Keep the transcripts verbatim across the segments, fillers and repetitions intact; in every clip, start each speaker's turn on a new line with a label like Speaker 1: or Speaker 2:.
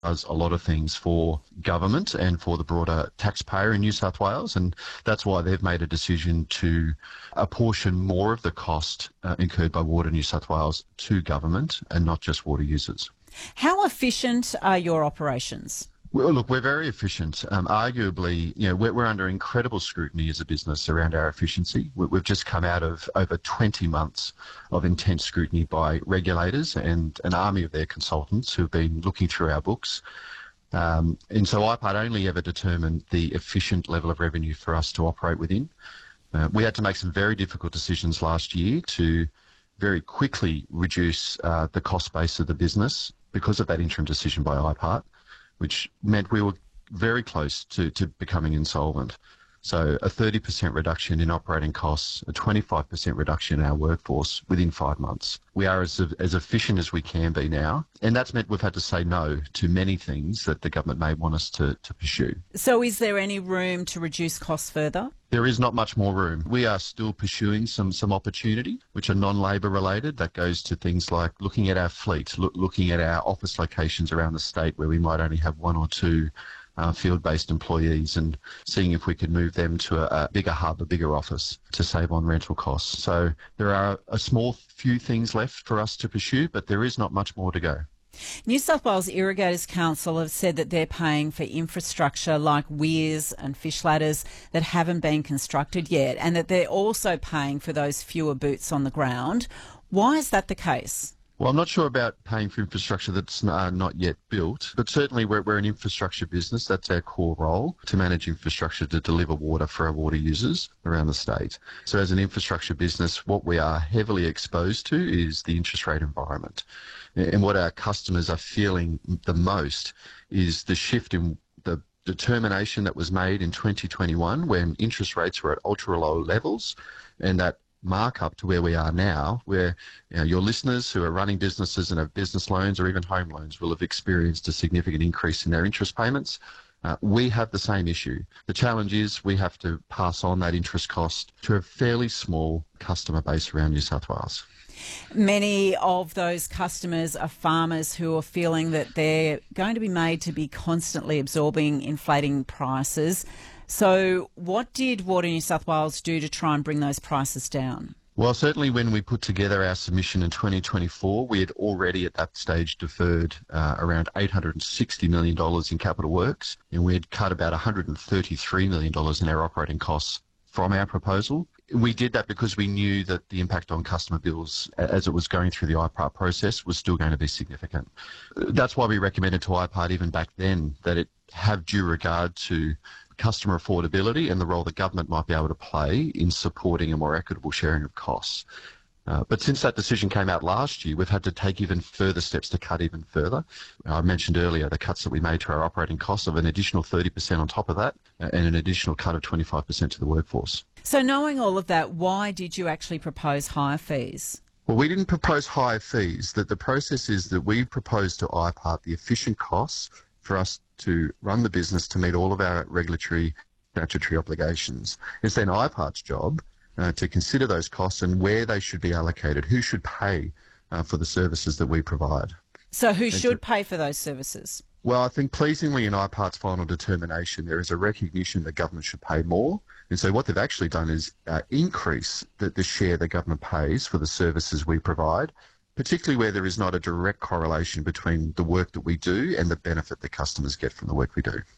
Speaker 1: does a lot of things for government and for the broader taxpayer in New South Wales, and that's why they've made a decision to apportion more of the cost uh, incurred by Water New South Wales to government and not just water users.
Speaker 2: How efficient are your operations?
Speaker 1: Well, look, we're very efficient. Um, arguably, you know, we're, we're under incredible scrutiny as a business around our efficiency. We, we've just come out of over twenty months of intense scrutiny by regulators and an army of their consultants who've been looking through our books. Um, and so I P A R only ever determined the efficient level of revenue for us to operate within. Uh, we had to make some very difficult decisions last year to very quickly reduce uh, the cost base of the business because of that interim decision by I P A R, which meant we were very close to, to becoming insolvent. So a thirty percent reduction in operating costs, a twenty-five percent reduction in our workforce within five months. We are as, as efficient as we can be now, and that's meant we've had to say no to many things that the government may want us to, to pursue.
Speaker 2: So is there any room to reduce costs further?
Speaker 1: There is not much more room. We are still pursuing some some opportunity, which are non-labour related. That goes to things like looking at our fleet, look, looking at our office locations around the state where we might only have one or two uh, field-based employees, and seeing if we could move them to a, a bigger hub, a bigger office to save on rental costs. So there are a small few things left for us to pursue, but there is not much more to go.
Speaker 2: New South Wales Irrigators Council have said that they're paying for infrastructure like weirs and fish ladders that haven't been constructed yet, and that they're also paying for those fewer boots on the ground. Why is that the case?
Speaker 1: Well, I'm not sure about paying for infrastructure that's uh, not yet built, but certainly we're, we're an infrastructure business. That's our core role, to manage infrastructure to deliver water for our water users around the state. So as an infrastructure business, what we are heavily exposed to is the interest rate environment. And what our customers are feeling the most is the shift in the determination that was made in twenty twenty-one when interest rates were at ultra low levels, and that mark up to where we are now, where you know, your listeners who are running businesses and have business loans or even home loans will have experienced a significant increase in their interest payments. Uh, we have the same issue. The challenge is we have to pass on that interest cost to a fairly small customer base around New South Wales.
Speaker 2: Many of those customers are farmers who are feeling that they're going to be made to be constantly absorbing inflating prices. So what did Water New South Wales do to try and bring those prices down?
Speaker 1: Well, certainly when we put together our submission in twenty twenty-four, we had already at that stage deferred uh, around eight hundred sixty million dollars in capital works, and we had cut about one hundred thirty-three million dollars in our operating costs from our proposal. We did that because we knew that the impact on customer bills as it was going through the I P A R process was still going to be significant. That's why we recommended to I P A R even back then that it have due regard to customer affordability and the role the government might be able to play in supporting a more equitable sharing of costs. Uh, but since that decision came out last year, we've had to take even further steps to cut even further. I mentioned earlier the cuts that we made to our operating costs of an additional thirty percent on top of that, uh, and an additional cut of twenty-five percent to the workforce.
Speaker 2: So knowing all of that, why did you actually propose higher fees?
Speaker 1: Well, we didn't propose higher fees. That the process is that we proposed to I P A R the efficient costs for us to run the business to meet all of our regulatory statutory obligations. It's then I P A R's job uh, to consider those costs and where they should be allocated, who should pay uh, for the services that we provide.
Speaker 2: So who
Speaker 1: and
Speaker 2: should
Speaker 1: to,
Speaker 2: pay for those services?
Speaker 1: Well, I think pleasingly in I P A R's final determination, there is a recognition that government should pay more. And so what they've actually done is uh, increase the, the share the government pays for the services we provide, particularly where there is not a direct correlation between the work that we do and the benefit that customers get from the work we do.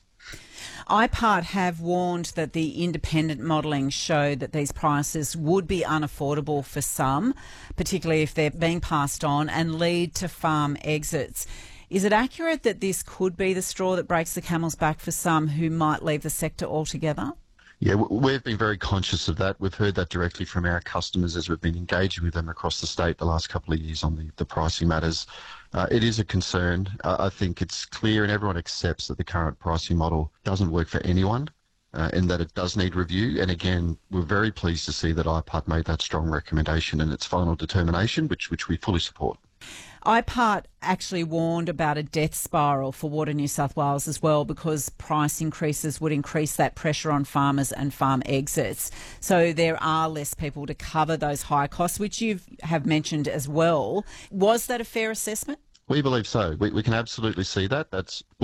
Speaker 2: I P A R have warned that the independent modelling showed that these prices would be unaffordable for some, particularly if they're being passed on, and lead to farm exits. Is it accurate that this could be the straw that breaks the camel's back for some who might leave the sector altogether?
Speaker 1: Yeah, we've been very conscious of that. We've heard that directly from our customers as we've been engaging with them across the state the last couple of years on the, the pricing matters. Uh, it is a concern. Uh, I think it's clear and everyone accepts that the current pricing model doesn't work for anyone uh, and that it does need review. And again, we're very pleased to see that I P A R made that strong recommendation in its final determination, which, which we fully support.
Speaker 2: I P A R actually warned about a death spiral for Water New South Wales as well, because price increases would increase that pressure on farmers and farm exits. So there are less people to cover those high costs, which you have mentioned as well. Was that a fair assessment?
Speaker 1: We believe so. We, we can absolutely see that. That's